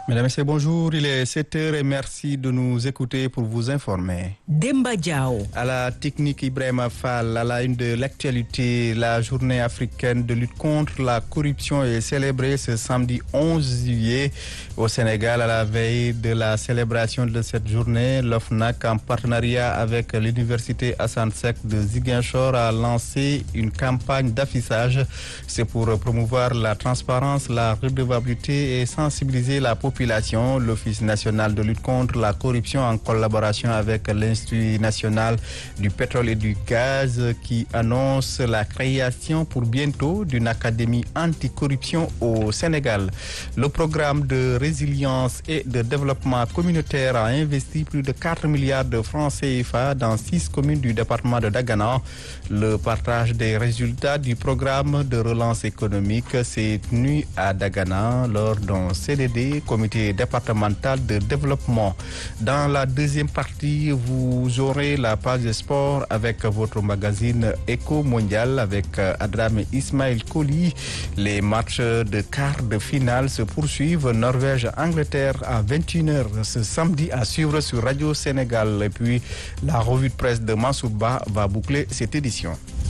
Mesdames et messieurs, bonjour. Il est 7h et merci de nous écouter pour vous informer. Demba Diao. À la technique Ibrahima Fall, à la une de l'actualité, la journée africaine de lutte contre la corruption est célébrée ce samedi 11 juillet au Sénégal. À la veille de la célébration de cette journée, l'OFNAC, en partenariat avec l'université Assane Seck de Ziguinchor, a lancé une campagne d'affichage. C'est pour promouvoir la transparence, la redevabilité et sensibiliser la population. L'Office national de lutte contre la corruption, en collaboration avec l'Institut national du pétrole et du gaz, qui annonce la création pour bientôt d'une académie anticorruption au Sénégal. Le programme de résilience et de développement communautaire a investi plus de 4 milliards de francs CFA dans 6 communes du département de Dagana. Le partage des résultats du programme de relance économique s'est tenu à Dagana lors d'un CDD, comité départemental de développement. Dans la deuxième partie, vous aurez la page de sport avec votre magazine Éco Mondial avec Adram Ismail Koli. Les matchs de quart de finale se poursuivent. Norvège-Angleterre à 21h ce samedi à suivre sur Radio Sénégal. Et puis la revue de presse de Mansouba va boucler cette édition.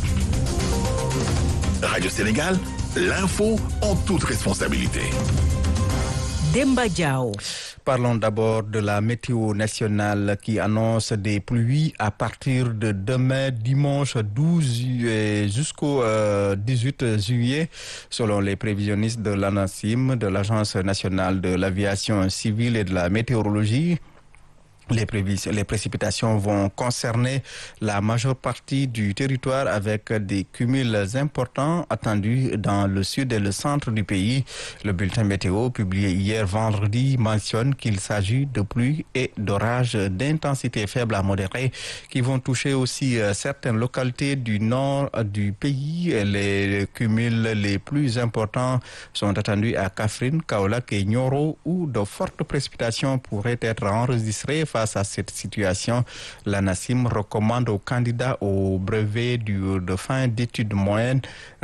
Radio Sénégal, l'info en toute responsabilité. Demba Diao. Parlons d'abord de la météo nationale qui annonce des pluies à partir de demain dimanche 12 juillet jusqu'au 18 juillet selon les prévisionnistes de l'ANACIM, de l'Agence nationale de l'aviation civile et de la météorologie. Les précipitations vont concerner la majeure partie du territoire avec des cumuls importants attendus dans le sud et le centre du pays. Le bulletin météo publié hier vendredi mentionne qu'il s'agit de pluies et d'orages d'intensité faible à modérée qui vont toucher aussi certaines localités du nord du pays. Les cumuls les plus importants sont attendus à Kaffrine, Kaolack et Nioro où de fortes précipitations pourraient être enregistrées. Face à cette situation, l'ANACIM recommande aux candidats au brevet de fin d'études moyennes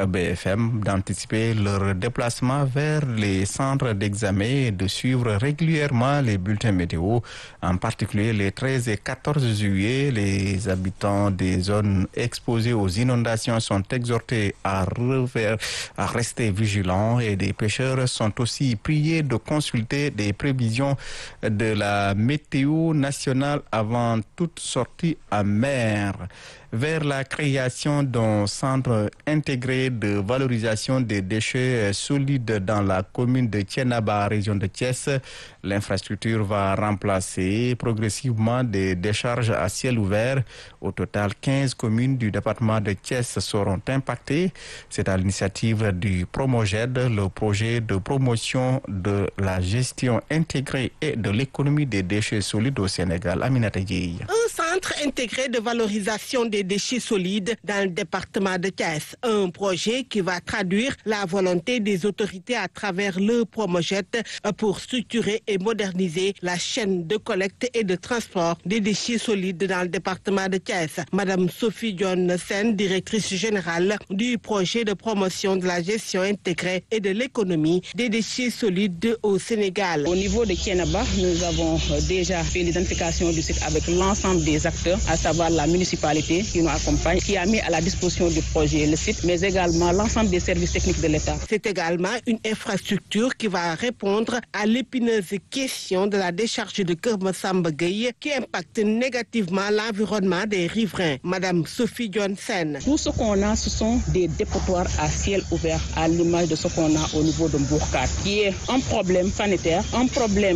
BFM d'anticiper leur déplacement vers les centres d'examen et de suivre régulièrement les bulletins météo. En particulier, les 13 et 14 juillet, les habitants des zones exposées aux inondations sont exhortés à rester vigilants et les pêcheurs sont aussi priés de consulter des prévisions de la météo nationale avant toute sortie à mer. Vers la création d'un centre intégré de valorisation des déchets solides dans la commune de Thiénaba, région de Thiès. L'infrastructure va remplacer progressivement des décharges à ciel ouvert. Au total, 15 communes du département de Thiès seront impactées. C'est à l'initiative du Promoged, le projet de promotion de la gestion intégrée et de l'économie des déchets solides au Sénégal. Aminata Dieye. Un centre intégré de valorisation des déchets solides dans le département de Thiès. Un projet qui va traduire la volonté des autorités à travers le Promoged pour structurer et moderniser la chaîne de collecte et de transport des déchets solides dans le département de Thiès. Madame Sophie Dione Sen, directrice générale du projet de promotion de la gestion intégrée et de l'économie des déchets solides au Sénégal. Au niveau de Thiénaba, nous avons déjà fait l'identification du site avec l'ensemble des acteurs, à savoir la municipalité qui nous accompagne, qui a mis à la disposition du projet le site, mais également l'ensemble des services techniques de l'État. C'est également une infrastructure qui va répondre à l'épineuse question de la décharge de Keur-Massamba Gueye qui impacte négativement l'environnement des riverains. Madame Sophie Johnson. Tout ce qu'on a, ce sont des dépotoirs à ciel ouvert, à l'image de ce qu'on a au niveau de Mbourkat, qui est un problème sanitaire, un problème